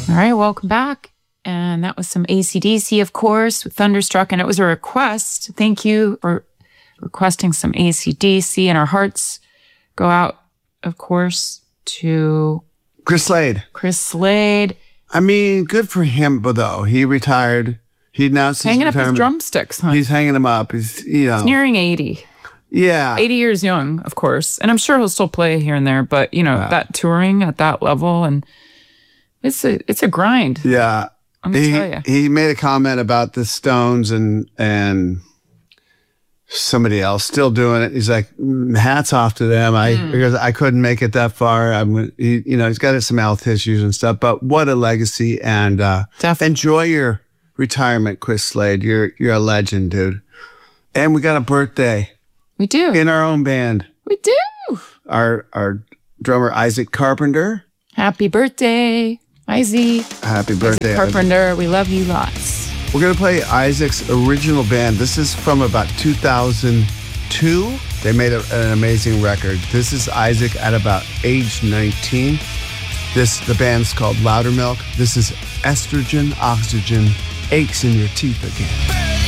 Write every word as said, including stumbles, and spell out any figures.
All right, welcome back. And that was some A C D C, of course, with Thunderstruck. And it was a request. Thank you for requesting some A C D C. And our hearts go out, of course, to Chris Slade. Chris Slade. I mean, good for him, but though he retired, he announced hanging his up his drumsticks. Huh? He's hanging them up. He's you know He's nearing eighty. Yeah, eighty years young, of course, and I'm sure he'll still play here and there. But you know yeah. that touring at that level, and it's a it's a grind. Yeah, I'm gonna he tell you. he made a comment about the Stones and and somebody else still doing it. He's like, hats off to them. I mm. because I couldn't make it that far. I'm he, you know he's got some health issues and stuff, but what a legacy! And uh, enjoy your retirement, Chris Slade. You're you're a legend, dude. And we got a birthday. We do. In our own band. We do. Our our drummer, Isaac Carpenter. Happy birthday, Isaac. Happy birthday, Isaac Carpenter. We love you lots. We're going to play Isaac's original band. This is from about two thousand two. They made a, an amazing record. This is Isaac at about age nineteen. This The band's called Loudermilk. This is Estrogen, Oxygen, Aches in Your Teeth Again.